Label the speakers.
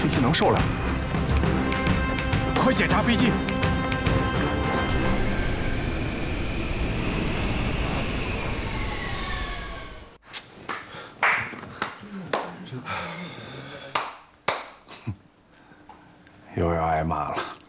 Speaker 1: 飞机能受了。快检查飞机！又要挨骂了。